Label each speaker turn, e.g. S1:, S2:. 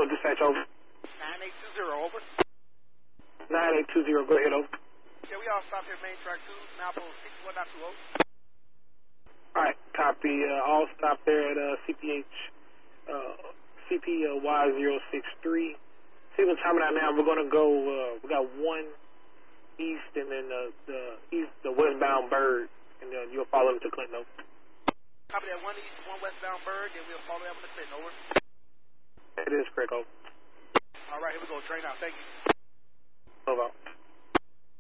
S1: Hello, dispatch, over.
S2: 9820, over.
S1: 9820, go ahead, over.
S2: Yeah, we all stopped here, main track 2, now post 61.20.
S1: Alright, copy. All stop there at CPY063. See what's happening out now. We're going to go, we got one east and then the westbound Bird, and then you'll follow them to Clinton, over.
S2: Copy that, one east, one westbound Bird, then we'll follow up with the Clinton, over.
S1: It is correct, over.
S2: All right, here we go, train out, thank you.
S1: Over.